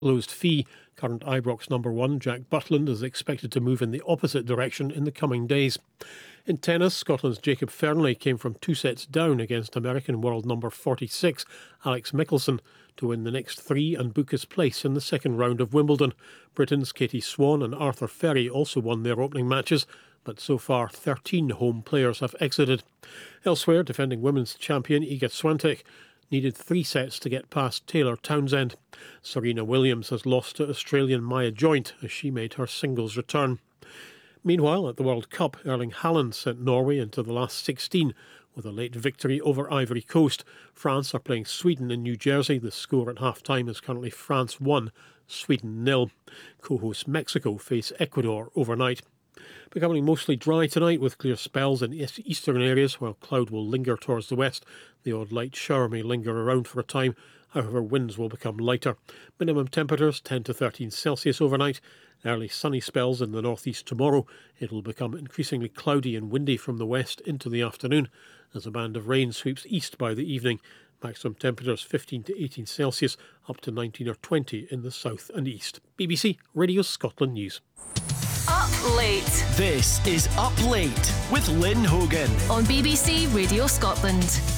Lowest fee. Current Ibrox number 1, Jack Butland, is expected to move in the opposite direction in the coming days. In tennis, Scotland's Jacob Fernley came from 2 sets down against American world number 46, Alex Michelsen, to win the next 3 and book his place in the second round of Wimbledon. Britain's Katie Swan and Arthur Ferry also won their opening matches, but so far 13 home players have exited. Elsewhere, defending women's champion Iga Swiatek needed 3 sets to get past Taylor Townsend. Serena Williams has lost to Australian Maya Joint as she made her singles return. Meanwhile, at the World Cup, Erling Haaland sent Norway into the last 16 with a late victory over Ivory Coast. France are playing Sweden in New Jersey. The score at half-time is currently France 1, Sweden 0. Co-host Mexico face Ecuador overnight. Becoming mostly dry tonight with clear spells in eastern areas, while cloud will linger towards the west. The odd light shower may linger around for a time. However, winds will become lighter. Minimum temperatures 10 to 13 Celsius overnight. Early sunny spells in the northeast tomorrow. It will become increasingly cloudy and windy from the west into the afternoon as a band of rain sweeps east by the evening. Maximum temperatures 15 to 18 Celsius, up to 19 or 20 in the south and east. BBC Radio Scotland News. Up Late. This is Up Late with Lynn Hogan on BBC Radio Scotland.